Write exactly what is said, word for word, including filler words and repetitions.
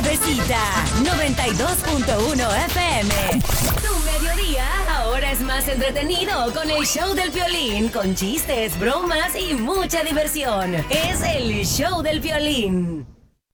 Nuevecita noventa y dos punto uno F M. Tu mediodía ahora es más entretenido con el show del Piolín, con chistes, bromas y mucha diversión. Es el show del Piolín.